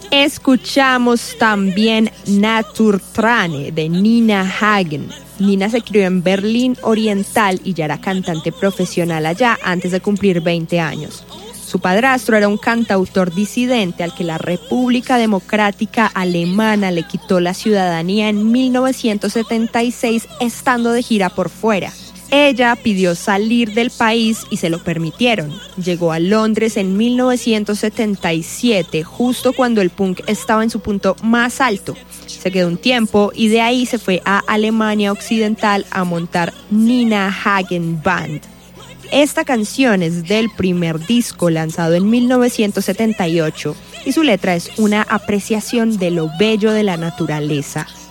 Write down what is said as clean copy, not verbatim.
Escuchamos también Naturtrane de Nina Hagen. Nina se crió en Berlín Oriental y ya era cantante profesional allá antes de cumplir 20 años. Su padrastro era un cantautor disidente al que la República Democrática Alemana le quitó la ciudadanía en 1976 estando de gira por fuera. Ella pidió salir del país y se lo permitieron. Llegó a Londres en 1977, justo cuando el punk estaba en su punto más alto. Se quedó un tiempo y de ahí se fue a Alemania Occidental a montar Nina Hagen Band. Esta canción es del primer disco lanzado en 1978 y su letra es una apreciación de lo bello de la naturaleza.